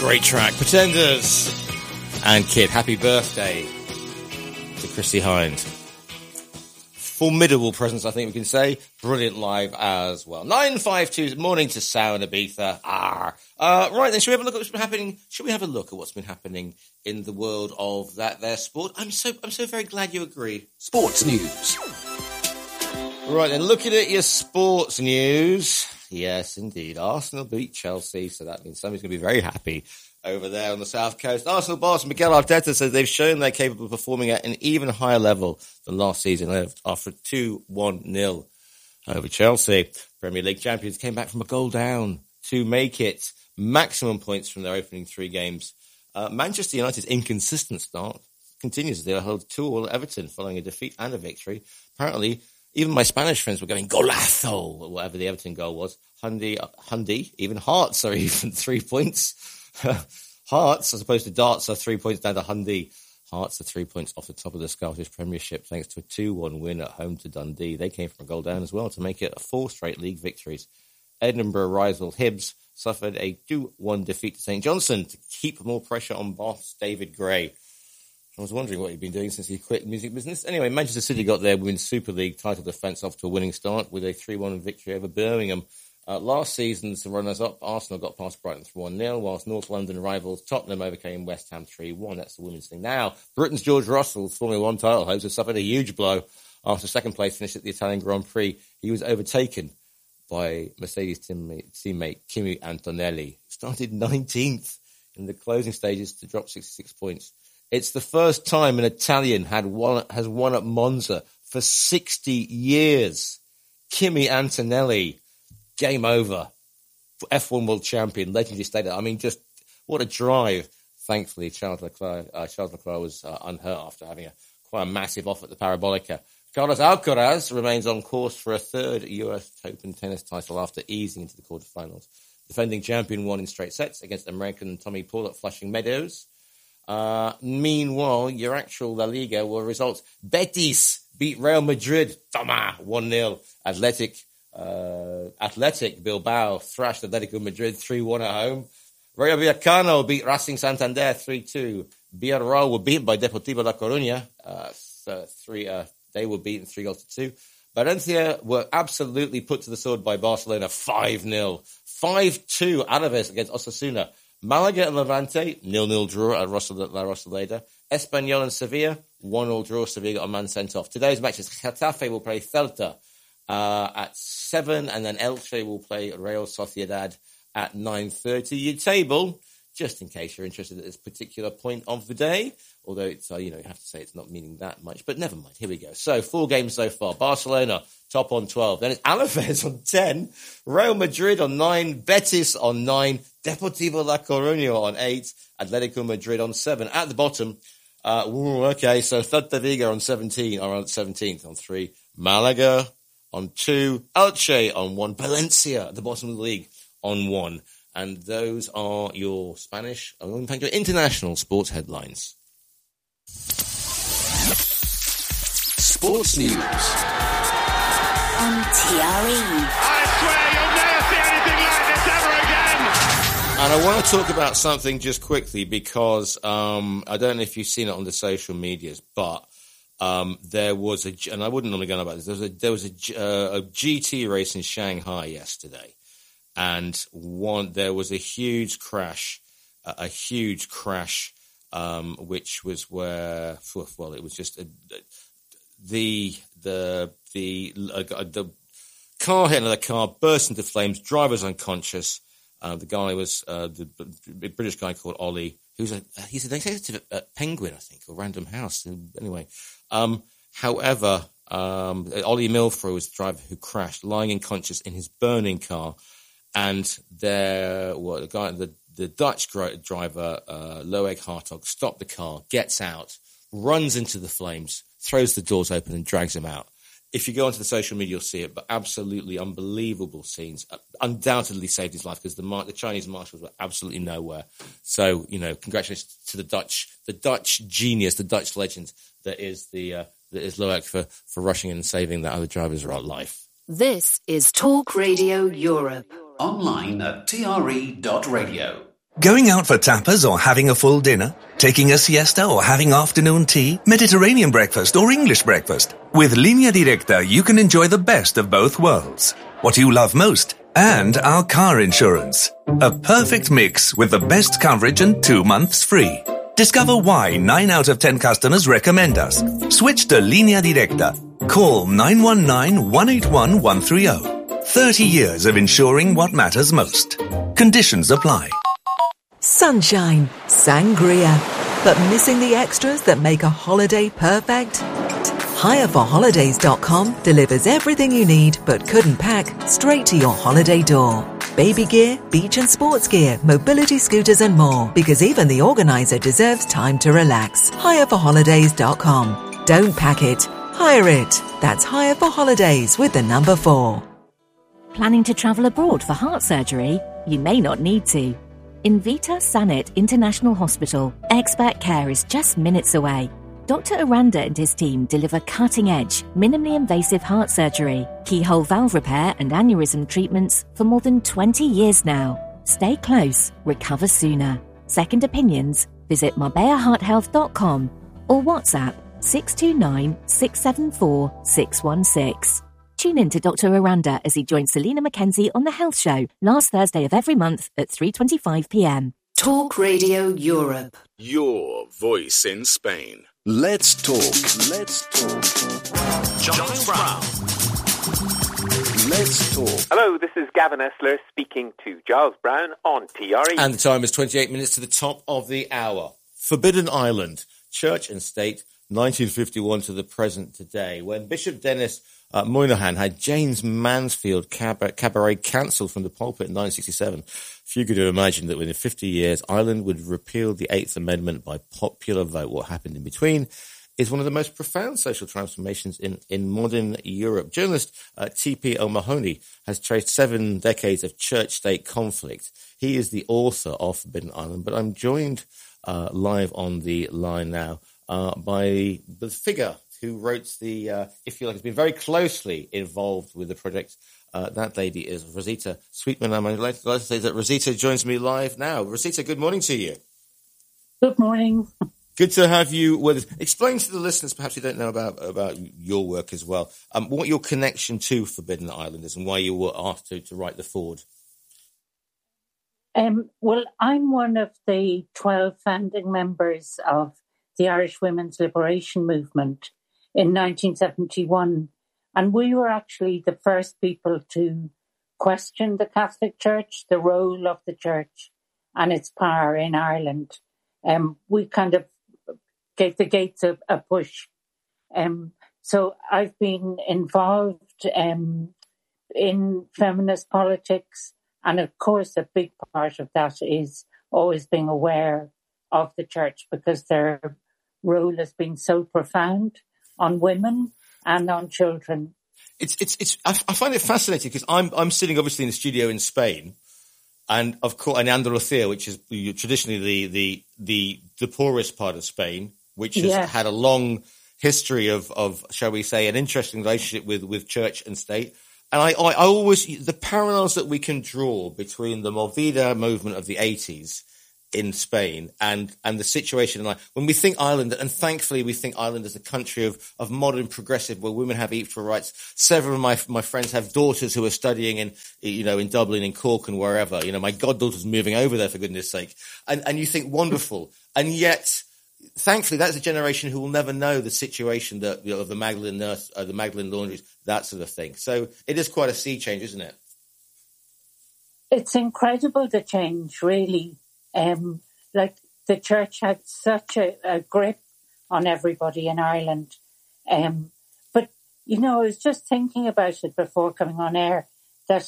Great track. Pretenders and Kid. Happy birthday to Chrissie Hynde. Formidable presence, I think we can say. Brilliant live as well. 952, morning to Sound Ibiza. Right then, should we have a look at what's been happening? Should we have a look at what's been happening in the world of their sport? I'm so very glad you agree. Sports news. Right then, looking at your sports news. Yes, indeed. Arsenal beat Chelsea, so that means somebody's going to be very happy over there on the South Coast. Arsenal boss Mikel Arteta says they've shown they're capable of performing at an even higher level than last season after 2-1-0 over Chelsea. Premier League champions came back from a goal down to make it maximum points from their opening 3 games. Manchester United's inconsistent start continues as they hold 2-2 Everton following a defeat and a victory. Apparently, even my Spanish friends were going golazo, or whatever the Everton goal was. Hundy, even Hearts are even 3 points. Hearts, as opposed to Darts, are 3 points down to Hundy. Hearts are 3 points off the top of the Scottish Premiership thanks to a 2-1 win at home to Dundee. They came from a goal down as well to make it 4 straight league victories. Edinburgh rival Hibs suffered a 2-1 defeat to St Johnstone to keep more pressure on boss David Gray. I was wondering what he'd been doing since he quit the music business. Anyway, Manchester City got their Women's Super League title defence off to a winning start with a 3-1 victory over Birmingham. Last season's runners-up, Arsenal got past Brighton 1-0, whilst North London rivals Tottenham overcame West Ham 3-1. That's the women's thing. Now, Britain's George Russell's Formula 1 title hopes have suffered a huge blow after second place finished at the Italian Grand Prix. He was overtaken by Mercedes teammate Kimi Antonelli. Started 19th in the closing stages to drop 66 points. It's the first time an Italian has won at Monza for 60 years. Kimi Antonelli. Game over. F1 world champion, legendary status. I mean, just what a drive. Thankfully, Charles Leclerc was unhurt after having quite a massive off at the Parabolica. Carlos Alcaraz remains on course for a 3rd US Open tennis title after easing into the quarterfinals. Defending champion won in straight sets against American Tommy Paul at Flushing Meadows. Meanwhile, your actual La Liga were results. Betis beat Real Madrid. Toma, 1-0. Athletic Bilbao thrashed Atletico Madrid 3-1 at home. Rayo Vallecano beat Racing Santander 3-2. Villarreal were beaten by Deportivo La Coruña. They were beaten 3-2. Valencia were absolutely put to the sword by Barcelona 5-0. 5-2 Alaves against Osasuna. Malaga and Levante 0-0 draw at La Rosaleda. Espanyol and Sevilla 1-0 draw. Sevilla got a man sent off. Today's matches: Getafe will play Celta at 7, and then Elche will play Real Sociedad at 9:30. Your table, just in case you're interested at this particular point of the day, although it's you have to say it's not meaning that much, but never mind. Here we go. So 4 games so far. Barcelona top on 12. Then it's Alaves on 10, Real Madrid on 9, Betis on 9, Deportivo La Coruña on 8, Atletico Madrid on 7. At the bottom, so Celta Vigo on 17, or on 17th on 3, Malaga on 2, Elche on 1, Valencia at the bottom of the league on 1. And those are your Spanish, international sports headlines. Sports news on TRE. I swear you'll never see anything like this ever again. And I want to talk about something just quickly because I don't know if you've seen it on the social medias, but there was and I wouldn't normally go on about this. There was a GT race in Shanghai yesterday, and there was a huge crash, which was where, well, it was just the car hit another car, burst into flames. Driver's unconscious. The guy was the British guy called Ollie. He's an executive at Penguin, I think, or Random House. Anyway, however, Ollie Milfroy was the driver who crashed, lying unconscious in his burning car. And the Dutch driver, Loeg Hartog, stopped the car, gets out, runs into the flames, throws the doors open and drags him out. If you go onto the social media, you'll see it, but absolutely unbelievable scenes. Undoubtedly saved his life because the Chinese marshals were absolutely nowhere. So, congratulations to the Dutch genius, the Dutch legend that is Loek for rushing in and saving that other driver's life. This is Talk Radio Europe. Online at tre.radio. Going out for tapas or having a full dinner? Taking a siesta or having afternoon tea? Mediterranean breakfast or English breakfast? With Línea Directa, you can enjoy the best of both worlds. What you love most and our car insurance. A perfect mix with the best coverage and 2 months free. Discover why 9 out of 10 customers recommend us. Switch to Línea Directa. Call 919-181-130. 30 years of insuring what matters most. Conditions apply. Sunshine, sangria, but missing the extras that make a holiday perfect? HireForHolidays.com delivers everything you need but couldn't pack straight to your holiday door. Baby gear, beach and sports gear, mobility scooters and more, because even the organizer deserves time to relax. HireForHolidays.com. Don't pack it, hire it. That's Hire for Holidays with the number 4. Planning to travel abroad for heart surgery? You may not need to. In Vita Sanit International Hospital, expert care is just minutes away. Dr. Aranda and his team deliver cutting-edge, minimally invasive heart surgery, keyhole valve repair and aneurysm treatments for more than 20 years now. Stay close, recover sooner. Second opinions, visit MarbellaHeartHealth.com or WhatsApp 629 674 616. Tune in to Dr. Aranda as he joins Selena McKenzie on The Health Show last Thursday of every month at 3:25 p.m. Talk Radio Europe. Your voice in Spain. Let's talk. Giles Brown. Let's talk. Hello, this is Gavin Essler speaking to Giles Brown on TRE. And the time is 28 minutes to the top of the hour. Forbidden Island, Church and State, 1951 to the present today, when Bishop Dennis Moynihan had James Mansfield Cabaret cancelled from the pulpit in 1967. Few could have imagined that within 50 years, Ireland would repeal the Eighth Amendment by popular vote. What happened in between is one of the most profound social transformations in modern Europe. Journalist T.P. O'Mahony has traced 7 decades of church-state conflict. He is the author of Forbidden Island, but I'm joined live on the line now by the figure who wrote the, if you like, has been very closely involved with the project. That lady is Rosita Sweetman. I'm delighted to say that Rosita joins me live now. Rosita, good morning to you. Good morning. Good to have you with us. Explain to the listeners, perhaps you don't know about your work as well, what your connection to Forbidden Island is and why you were asked to write the foreword. Well, I'm one of the 12 founding members of the Irish Women's Liberation Movement in 1971. And we were actually the first people to question the Catholic Church, the role of the Church and its power in Ireland. We kind of gave the gates a push. So I've been involved in feminist politics. And of course, a big part of that is always being aware of the Church because their role has been so profound on women and on children. I find it fascinating because I'm sitting obviously in the studio in Spain, and of course in Andalusia, which is traditionally the poorest part of Spain, which has had a long history of shall we say an interesting relationship with church and state. And I always the parallels that we can draw between the Movida movement of the 80s in Spain and the situation in Ireland. When we think Ireland, and thankfully we think Ireland as a country of modern progressive where women have equal rights. Several of my friends have daughters who are studying in Dublin, in Cork and wherever. My goddaughter's moving over there for goodness sake. And you think wonderful. And yet, thankfully that's a generation who will never know the situation that of the Magdalene nurse, the Magdalene laundries, that sort of thing. So it is quite a sea change, isn't it? It's incredible, the change, really. Like the church had such a grip on everybody in Ireland. But, I was just thinking about it before coming on air, that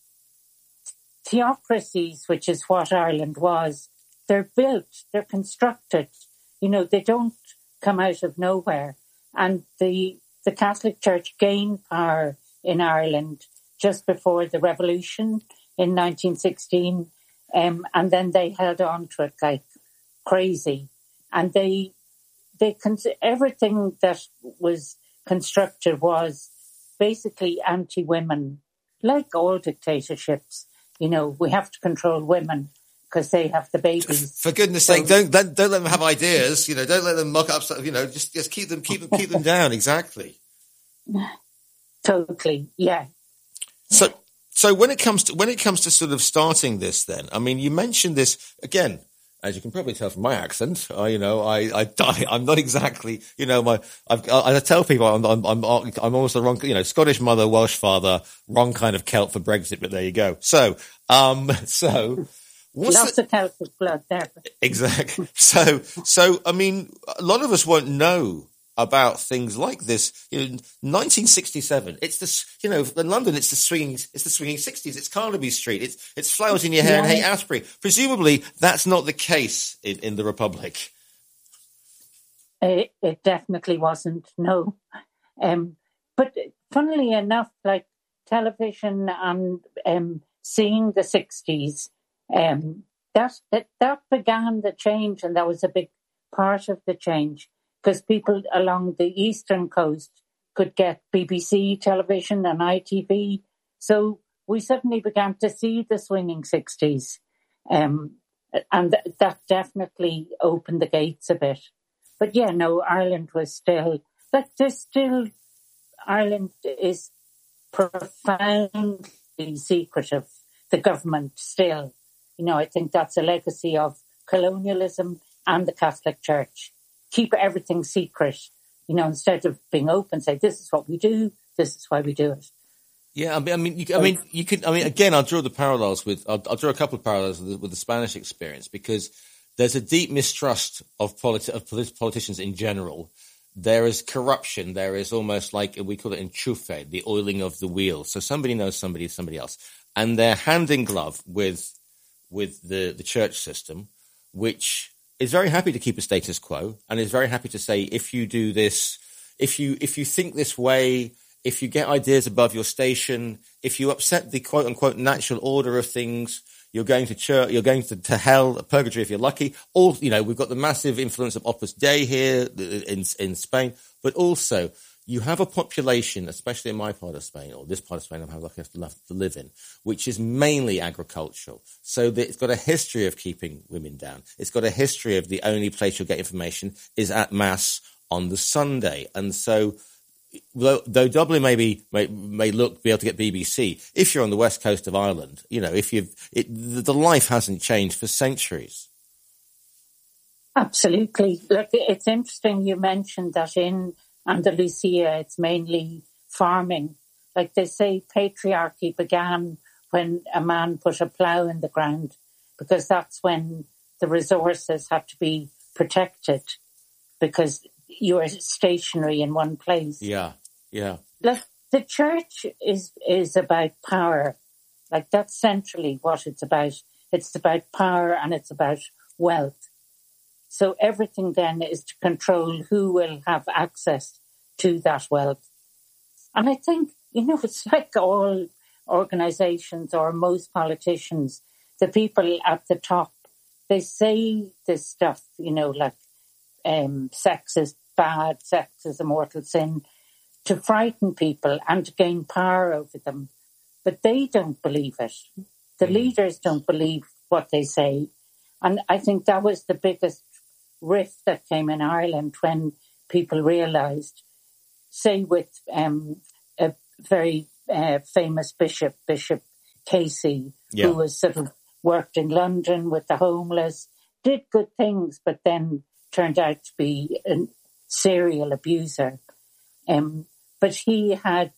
theocracies, which is what Ireland was, they're built, they're constructed. They don't come out of nowhere. And the Catholic Church gained power in Ireland just before the revolution in 1916. And then they held on to it like crazy. And everything that was constructed was basically anti-women, like all dictatorships. We have to control women because they have the babies. For goodness sake, don't let them have ideas. You know, don't let them muck up stuff. You know, just keep them down. Exactly. Totally, yeah. So when it comes to sort of starting this, then I mean, you mentioned this again. As you can probably tell from my accent, I'm not exactly, I tell people I'm almost the wrong, Scottish mother, Welsh father, wrong kind of Celt for Brexit, but there you go. So lots of Celtic blood there. Exactly. So, I mean, a lot of us won't know about things like this. 1967. It's this. In London, it's the swinging 60s. It's Carnaby Street. It's flowers in your hair and Haight Ashbury. Presumably, that's not the case in the Republic. It definitely wasn't. No, but funnily enough, like television and seeing the 60s, that began the change, and that was a big part of the change. Because people along the eastern coast could get BBC television and ITV. So we suddenly began to see the swinging 60s. And that definitely opened the gates a bit. But yeah, no, Ireland was still, Ireland is profoundly secretive, the government still. I think that's a legacy of colonialism and the Catholic Church. Keep everything secret, instead of being open, say, this is what we do, this is why we do it. Yeah, again, I'll draw the parallels I'll draw a couple of parallels with the Spanish experience, because there's a deep mistrust of politicians in general. There is corruption. There is almost like, we call it enchufe, the oiling of the wheel. So somebody knows somebody else. And they're hand in glove with the church system, which is very happy to keep a status quo and is very happy to say, if you do this, if you think this way, if you get ideas above your station, if you upset the quote unquote natural order of things, you're going to church, you're going to hell, purgatory if you're lucky. We've got the massive influence of Opus Dei here in Spain, but also you have a population, especially in my part of Spain, or this part of Spain I'm lucky enough to live in, which is mainly agricultural. So that it's got a history of keeping women down. It's got a history of the only place you'll get information is at Mass on the Sunday. And so, though Dublin may be able to get BBC, if you're on the west coast of Ireland, the life hasn't changed for centuries. Absolutely. Look, it's interesting you mentioned that in Andalusia, it's mainly farming. Like they say, patriarchy began when a man put a plough in the ground, because that's when the resources had to be protected, because you are stationary in one place. Yeah. Look, the church is about power. Like that's centrally what it's about. It's about power and it's about wealth. So everything then is to control who will have access to that wealth. And I think, it's like all organizations or most politicians, the people at the top, they say this stuff, sex is bad, sex is a mortal sin, to frighten people and to gain power over them. But they don't believe it. The leaders don't believe what they say. And I think that was the biggest rift that came in Ireland when people realised, say with a very famous Bishop Casey, who was sort of worked in London with the homeless, did good things, but then turned out to be a serial abuser. But he had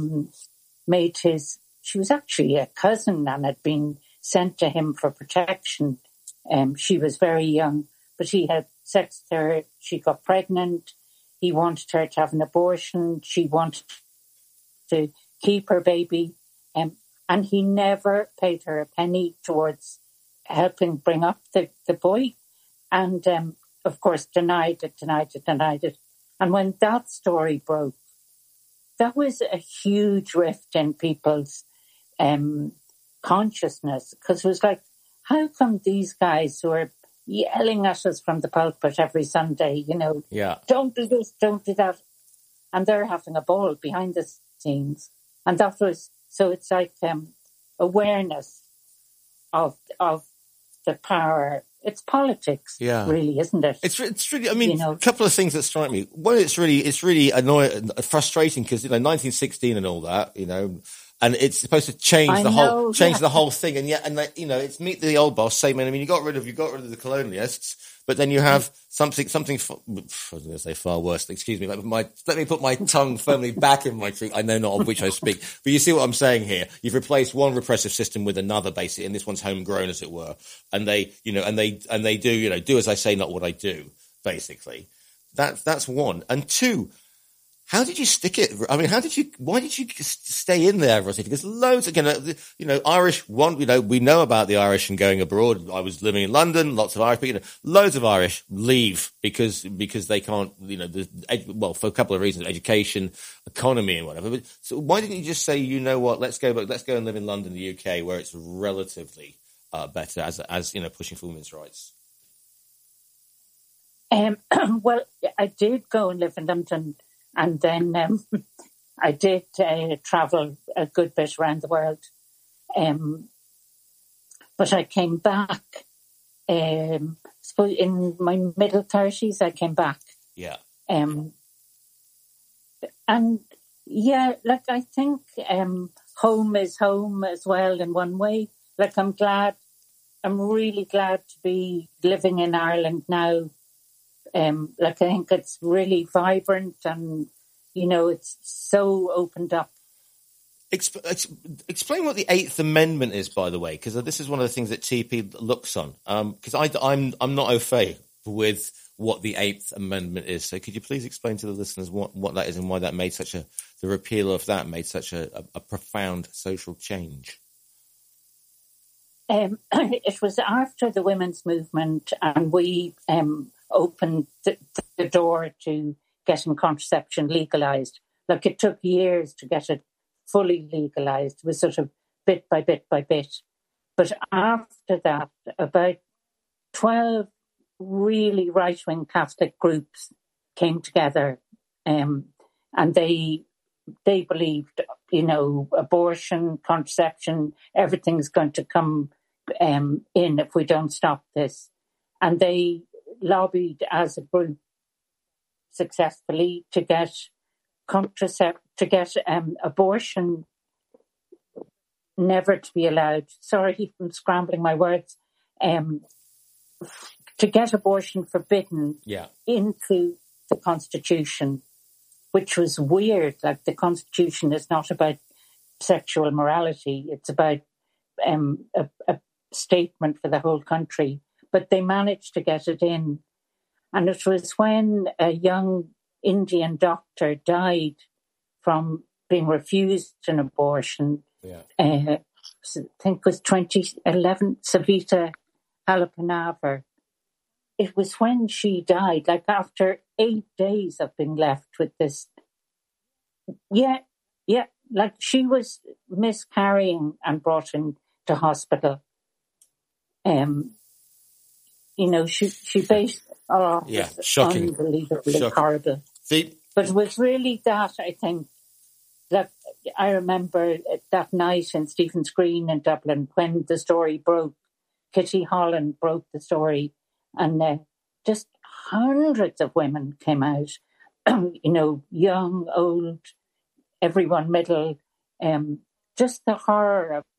she was actually a cousin and had been sent to him for protection. She was very young, but he had sex with her. She got pregnant. He wanted her to have an abortion. She wanted to keep her baby. And he never paid her a penny towards helping bring up the boy. And, of course, denied it. And when that story broke, that was a huge rift in people's consciousness, because it was like, how come these guys who are yelling at us from the pulpit every Sunday, don't do this, don't do that, and they're having a ball behind the scenes. And that was, so it's like awareness of the power. It's politics, really, isn't it? It's really. I mean, a couple of things that strike me. One, it's really annoying, frustrating because 1916 and all that, and it's supposed to change the whole thing, and yet, it's meet the old boss. Same. I mean, you got rid of the colonialists, but then you have something. I was going to say far worse. Excuse me. Let me put my tongue firmly back in my cheek. I know not of which I speak, but you see what I'm saying here. You've replaced one repressive system with another, basically, and this one's homegrown, as it were. And they do as I say, not what I do. Basically, that's one. And two, how did you stick it? I mean, why did you stay in there, Rosie? Because loads, Irish, we know about the Irish and going abroad. I was living in London, lots of Irish, but, loads of Irish leave because they can't, for a couple of reasons, education, economy and whatever. But, so why didn't you just say, let's go and live in London, the UK, where it's relatively, better as pushing for women's rights? Well, I did go and live in London. And then I did travel a good bit around the world. But I came back, suppose in my middle 30s, I came back. Yeah. And yeah, I think home is home as well in one way. I'm really glad to be living in Ireland now. I think it's really vibrant and, it's so opened up. Explain what the Eighth Amendment is, by the way, because this is one of the things that TP looks on. Because I'm not au fait with what the Eighth Amendment is. So could you please explain to the listeners what that is and why that made the repeal of that made such a profound social change? It was after the women's movement, and we opened the door to getting contraception legalised. It took years to get it fully legalised. It was sort of bit by bit by bit. But after that, about 12 really right-wing Catholic groups came together, and they believed, abortion, contraception, everything's going to come in if we don't stop this. And they lobbied as a group successfully to get abortion never to be allowed. Sorry, I'm scrambling my words. To get abortion forbidden into the Constitution, which was weird. The Constitution is not about sexual morality. It's about a statement for the whole country. But they managed to get it in. And it was when a young Indian doctor died from being refused an abortion. I think it was 2011, Savita Halappanavar. It was when she died, after 8 days of being left with this. She was miscarrying and brought into hospital. She based. Shocking. Unbelievably horrible. But it was really that, I think, that I remember that night in Stephen's Green in Dublin when the story broke. Kitty Holland broke the story, and just hundreds of women came out, young, old, everyone middle, just the horror of